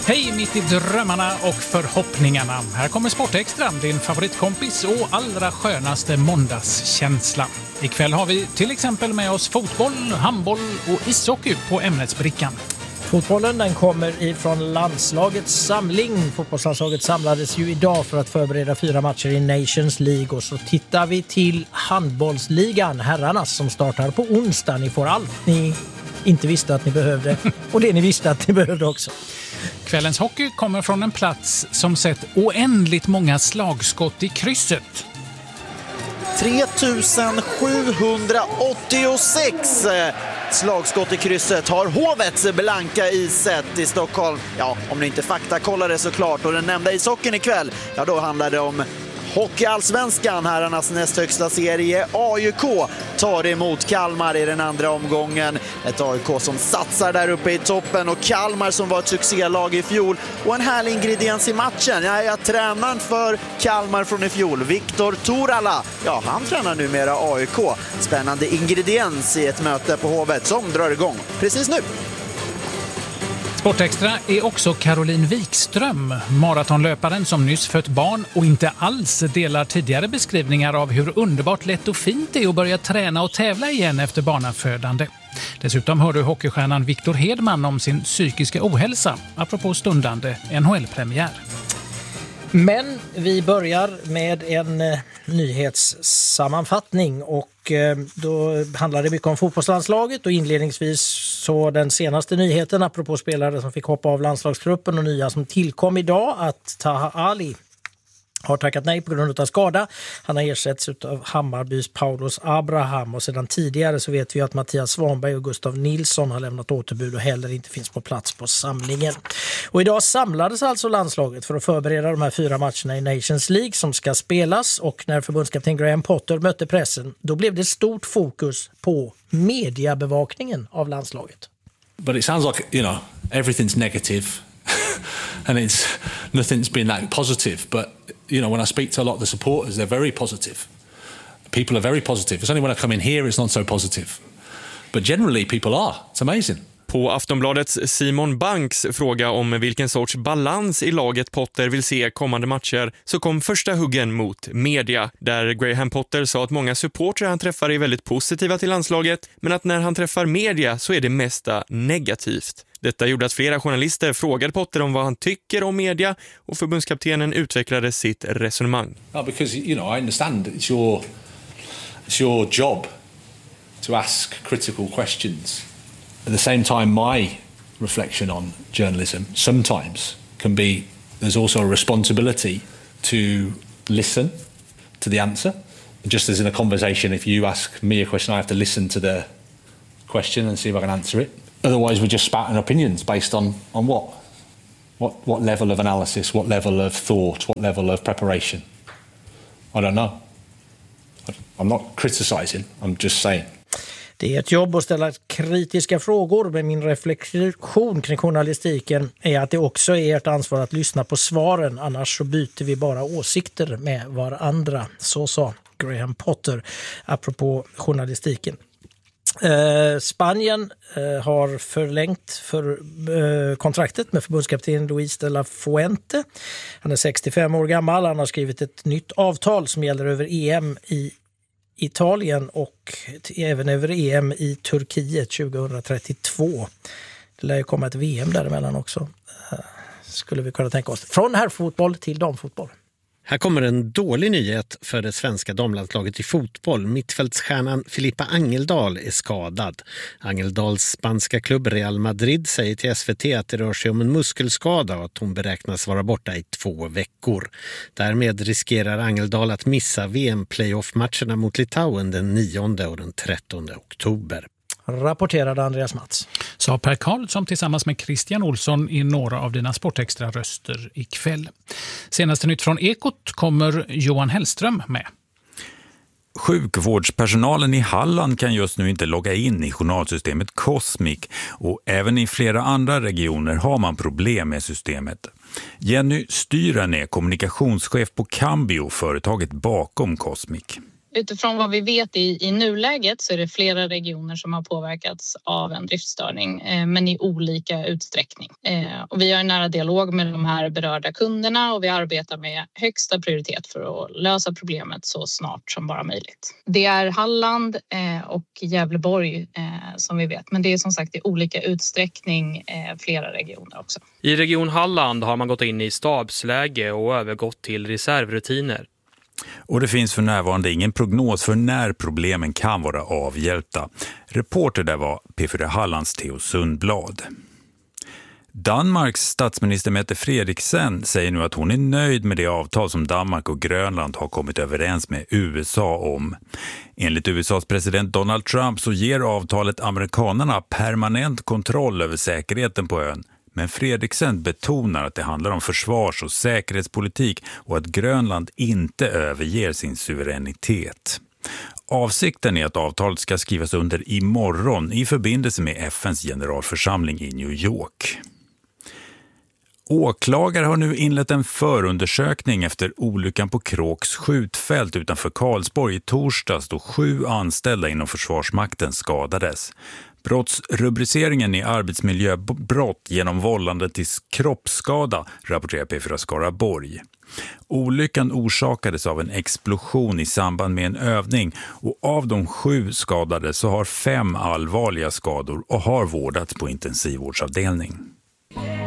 Hej mitt i drömmarna och förhoppningarna. Här kommer Sportextra, din favoritkompis och allra skönaste måndagskänsla. Ikväll har vi till exempel med oss fotboll, handboll och ishockey på ämnesbrickan. Fotbollen den kommer ifrån landslagets samling. Fotbollslandslaget samlades ju idag för att förbereda 4 matcher i Nations League. Och så tittar vi till handbollsligan, herrarnas, som startar på onsdag. Ni får allt ni inte visste att ni behövde och det ni visste att ni behövde också. Kvällens hockey kommer från en plats som sett oändligt många slagskott i krysset. 3786 slagskott i krysset har Hovets Blanka iset i Stockholm. Ja, om ni inte faktakollar det såklart. Och den nämnda ishockeyn ikväll, ja då handlar det om Hockeyallsvenskan, herrarnas näst högsta serie. AIK tar emot Kalmar i den andra omgången. Ett AIK som satsar där uppe i toppen och Kalmar som var ett succélag i fjol. Och en härlig ingrediens i matchen. Jag tränaren för Kalmar från i fjol, Viktor Torala. Ja, han tränar numera AIK. Spännande ingrediens i ett möte på Hovet som drar igång precis nu. Sportextra är också Caroline Wikström, maratonlöparen som nyss fött barn och inte alls delar tidigare beskrivningar av hur underbart lätt och fint det är att börja träna och tävla igen efter barnafödande. Dessutom hör du hockeystjärnan Victor Hedman om sin psykiska ohälsa, apropå stundande NHL-premiär. Men vi börjar med en nyhetssammanfattning och då handlar det mycket om fotbollslandslaget och inledningsvis så den senaste nyheten apropå spelare som fick hoppa av landslagstruppen och nya som tillkom idag att Taha Ali har tackat nej på grund av skada. Han har ersatts av Hammarbys Paulos Abraham och sedan tidigare så vet vi att Mattias Svanberg och Gustav Nilsson har lämnat återbud och heller inte finns på plats på samlingen. Och idag samlades alltså landslaget för att förbereda de här 4 matcherna i Nations League som ska spelas och när förbundskapten Graham Potter mötte pressen då blev det stort fokus på mediebevakningen av landslaget. But it sounds like, everything's negative. And nothing's been that positive, but when I speak to a lot of the supporters, they're very positive. People are very positive. It's only when I come in here it's not so positive. But generally people are. It's amazing. På Aftonbladets Simon Banks fråga om vilken sorts balans i laget Potter vill se kommande matcher så kom första huggen mot media där Graham Potter sa att många supportrar han träffar är väldigt positiva till landslaget men att när han träffar media så är det mesta negativt. Detta gjorde att flera journalister frågade Potter om vad han tycker om media och förbundskaptenen utvecklade sitt resonemang. Because I understand it's your job to ask critical questions. At the same time, my reflection on journalism sometimes can be there's also a responsibility to listen to the answer. Just as in a conversation, if you ask me a question, I have to listen to the question and see if I can answer it. Otherwise, we're just spouting opinions based on what level of analysis, what level of thought, what level of preparation. I don't know. I'm not criticising, I'm just saying. Det är ett jobb att ställa kritiska frågor, men min reflektion kring journalistiken är att det också är ett ansvar att lyssna på svaren, annars så byter vi bara åsikter med varandra. Så sa Graham Potter apropå journalistiken. Spanien har förlängt kontraktet med förbundskapten Luis de la Fuente. Han är 65 år gammal, han har skrivit ett nytt avtal som gäller över EM i Italien och även över EM i Turkiet 2032. Det lär ju komma ett VM däremellan också, skulle vi kunna tänka oss. Från herrfotboll till damfotboll. Här kommer en dålig nyhet för det svenska damlandslaget i fotboll. Mittfältsstjärnan Filippa Angeldal är skadad. Angeldals spanska klubb Real Madrid säger till SVT att det rör sig om en muskelskada och att hon beräknas vara borta i 2 veckor. Därmed riskerar Angeldal att missa VM-playoff-matcherna mot Litauen den 9 och den 13 oktober. Rapporterade Andreas Mats. Sa Per Karlsson tillsammans med Christian Olsson i några av dina sportextra röster ikväll. Senaste nytt från Ekot kommer Johan Hellström med. Sjukvårdspersonalen i Halland kan just nu inte logga in i journalsystemet Cosmic och även i flera andra regioner har man problem med systemet. Jenny Styren är kommunikationschef på Cambio, företaget bakom Cosmic. Utifrån vad vi vet i nuläget så är det flera regioner som har påverkats av en driftstörning, men i olika utsträckning. Och vi har en nära dialog med de här berörda kunderna och vi arbetar med högsta prioritet för att lösa problemet så snart som bara möjligt. Det är Halland och Gävleborg som vi vet, men det är som sagt i olika utsträckning flera regioner också. I Region Halland har man gått in i stabsläge och övergått till reservrutiner. Och det finns för närvarande ingen prognos för när problemen kan vara avhjälpta. Reporter där var P4 Hallands Theo Sundblad. Danmarks statsminister Mette Frederiksen säger nu att hon är nöjd med det avtal som Danmark och Grönland har kommit överens med USA om. Enligt USAs president Donald Trump så ger avtalet amerikanerna permanent kontroll över säkerheten på ön. Men Frederiksen betonar att det handlar om försvars- och säkerhetspolitik och att Grönland inte överger sin suveränitet. Avsikten är att avtalet ska skrivas under imorgon i förbindelse med FNs generalförsamling i New York. Åklagare har nu inlett en förundersökning efter olyckan på Kråks skjutfält utanför Karlsborg i torsdags då 7 anställda inom Försvarsmakten skadades. Brottsrubriceringen är arbetsmiljöbrott genom vållande till kroppsskada, rapporterar P4 Skaraborg. Olyckan orsakades av en explosion i samband med en övning och av de 7 skadade så har 5 allvarliga skador och har vårdats på intensivvårdsavdelning.